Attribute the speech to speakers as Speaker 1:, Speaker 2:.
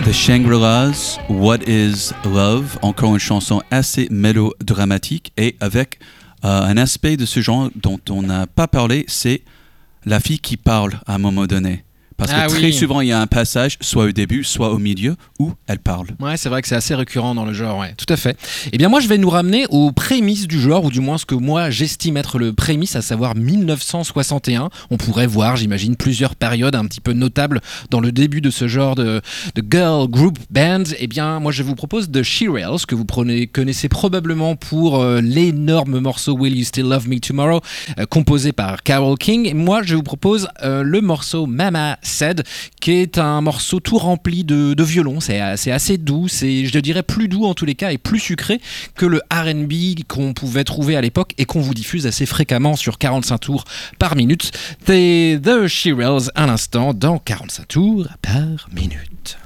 Speaker 1: The Shangri-Las, What is Love, encore une chanson assez mélodramatique et avec un aspect de ce genre dont on n'a pas parlé, c'est la fille qui parle à un moment donné. Parce que très souvent, il y a un passage, soit au début, soit au milieu, où elle parle.
Speaker 2: Ouais, c'est vrai que c'est assez récurrent dans le genre, ouais, tout à fait. Eh bien, moi, je vais nous ramener aux prémices du genre, ou du moins ce que moi, j'estime être le prémisse, à savoir 1961. On pourrait voir, j'imagine, plusieurs périodes un petit peu notables dans le début de ce genre de girl group band. Eh bien, moi, je vous propose The Shirelles, que vous connaissez probablement pour l'énorme morceau Will You Still Love Me Tomorrow, composé par Carole King. Et moi, je vous propose le morceau Mama Said, qui est un morceau tout rempli de violon. C'est assez doux, c'est, je dirais, plus doux en tous les cas et plus sucré que le R&B qu'on pouvait trouver à l'époque et qu'on vous diffuse assez fréquemment sur 45 tours par minute. C'est The Shirelles à l'instant dans 45 tours par minute.